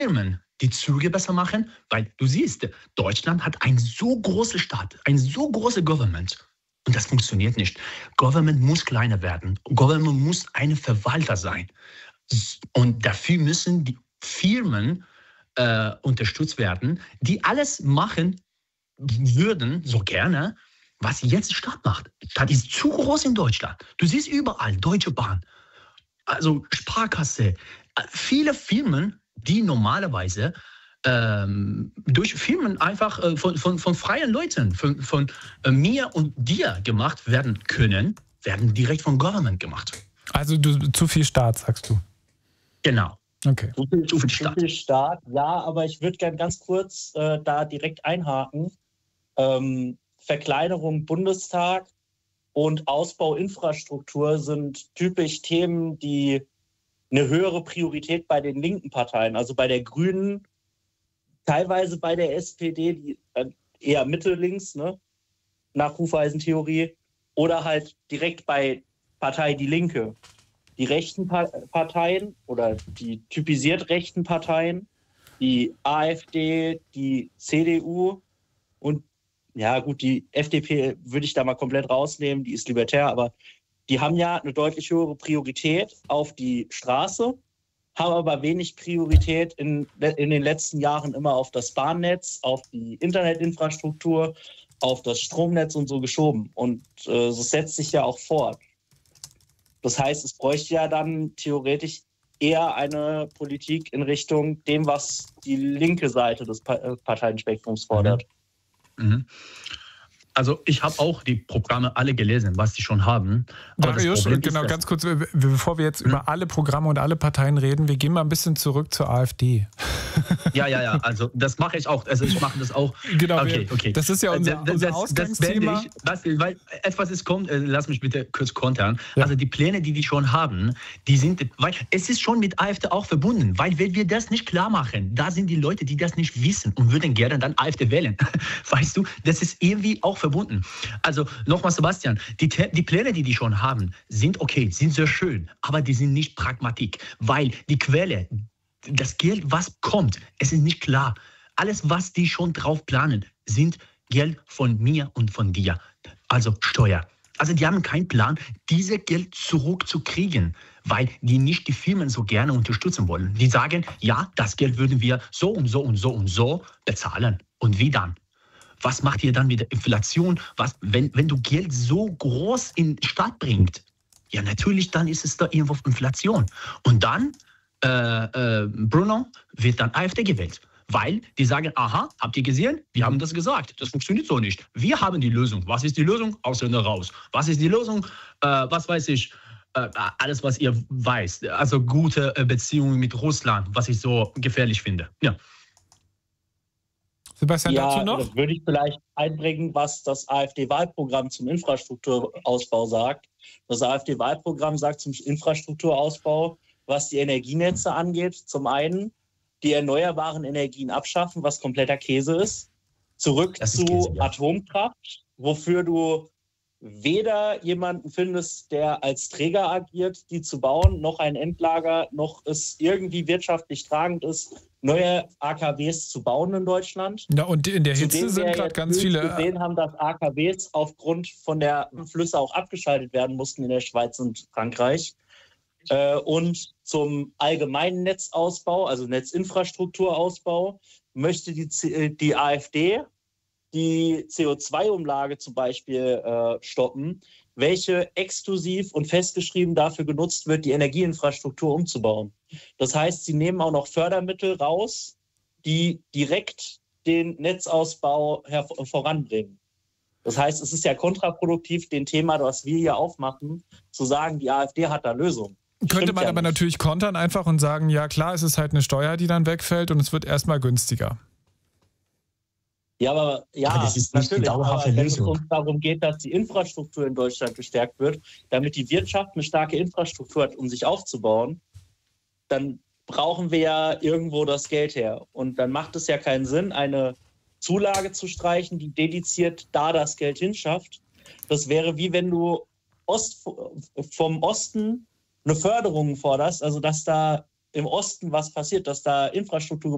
Firmen die Züge besser machen, weil du siehst, Deutschland hat einen so großen Staat, ein so großes Government. Und das funktioniert nicht. Government muss kleiner werden. Government muss ein Verwalter sein. Und dafür müssen die Firmen unterstützt werden, die alles machen würden, so gerne, was jetzt die Stadt macht. Die Stadt ist zu groß in Deutschland. Du siehst überall Deutsche Bahn, also Sparkasse, viele Firmen, die normalerweise durch Firmen einfach von freien Leuten, von mir und dir gemacht werden können, werden direkt vom Government gemacht. Also zu viel Staat, sagst du? Genau. Okay. Zu viel Staat, ja, aber ich würde gerne ganz kurz da direkt einhaken. Verkleinerung Bundestag und Ausbau Infrastruktur sind typisch Themen, die eine höhere Priorität bei den linken Parteien, also bei der Grünen, teilweise bei der SPD, die eher mittellinks, ne, nach Hufeisentheorie, oder halt direkt bei Partei Die Linke. Die rechten Parteien oder die typisiert rechten Parteien, die AfD, die CDU und ja gut, die FDP würde ich da mal komplett rausnehmen, die ist libertär, aber die haben ja eine deutlich höhere Priorität auf die Straße, haben aber wenig Priorität in den letzten Jahren immer auf das Bahnnetz, auf die Internetinfrastruktur, auf das Stromnetz und so geschoben. Und das setzt sich ja auch fort. Das heißt, es bräuchte ja dann theoretisch eher eine Politik in Richtung dem, was die linke Seite des Parteienspektrums fordert. Mhm. Also ich habe auch die Programme alle gelesen, was die schon haben. Darius, genau, ganz kurz, bevor wir jetzt über alle Programme und alle Parteien reden, wir gehen mal ein bisschen zurück zur AfD. Ja, also das mache ich auch. Also ich mache das auch. Genau, okay. Das ist ja unser Ausgangsthema. Weil etwas ist kommt, lass mich bitte kurz kontern. Ja. Also die Pläne, die schon haben, die sind, weil es ist schon mit AfD auch verbunden, weil wenn wir das nicht klar machen, da sind die Leute, die das nicht wissen und würden gerne dann AfD wählen. Weißt du, das ist irgendwie auch verbunden. Also nochmal Sebastian, die Pläne, die schon haben, sind okay, sind sehr schön, aber die sind nicht Pragmatik, weil die Quelle, das Geld, was kommt, es ist nicht klar. Alles, was die schon drauf planen, sind Geld von mir und von dir, also Steuer. Also die haben keinen Plan, dieses Geld zurückzukriegen, weil die nicht die Firmen so gerne unterstützen wollen. Die sagen, ja, das Geld würden wir so und so und so und so bezahlen. Und wie dann? Was macht ihr dann mit der Inflation? Wenn du Geld so groß in den Staat bringst? Ja, natürlich, dann ist es da irgendwo Inflation. Und dann, Bruno, wird dann AfD gewählt. Weil die sagen, aha, habt ihr gesehen? Wir haben das gesagt. Das funktioniert so nicht. Wir haben die Lösung. Was ist die Lösung? Ausländer raus. Was ist die Lösung? Was weiß ich? Alles, was ihr weißt. Also gute Beziehungen mit Russland, was ich so gefährlich finde. Ja. Sebastian, dazu noch? Ja, würde ich vielleicht einbringen, was das AfD-Wahlprogramm zum Infrastrukturausbau sagt. Das AfD-Wahlprogramm sagt zum Infrastrukturausbau, was die Energienetze angeht, zum einen die erneuerbaren Energien abschaffen, was kompletter Käse ist, zurück zu Käse, ja. Atomkraft, wofür du weder jemanden findest, der als Träger agiert, die zu bauen, noch ein Endlager, noch es irgendwie wirtschaftlich tragend ist, neue AKWs zu bauen in Deutschland. Ja, und in der Hitze sind gerade ganz viele. gesehen haben, dass AKWs aufgrund von der Flüsse auch abgeschaltet werden mussten in der Schweiz und Frankreich. Und zum allgemeinen Netzausbau, also Netzinfrastrukturausbau, möchte die AfD die CO2-Umlage zum Beispiel stoppen, welche exklusiv und festgeschrieben dafür genutzt wird, die Energieinfrastruktur umzubauen. Das heißt, sie nehmen auch noch Fördermittel raus, die direkt den Netzausbau voranbringen. Das heißt, es ist ja kontraproduktiv, dem Thema, das wir hier aufmachen, zu sagen, die AfD hat da Lösungen. Könnte man aber natürlich kontern einfach und sagen, ja klar, es ist halt eine Steuer, die dann wegfällt und es wird erstmal günstiger. Ja, aber das ist nicht die dauerhafte wenn Lösung. es uns darum geht, dass die Infrastruktur in Deutschland gestärkt wird, damit die Wirtschaft eine starke Infrastruktur hat, um sich aufzubauen, dann brauchen wir ja irgendwo das Geld her. Und dann macht es ja keinen Sinn, eine Zulage zu streichen, die dediziert da das Geld hinschafft. Das wäre wie wenn du vom Osten eine Förderung forderst, also dass da im Osten was passiert, dass da Infrastruktur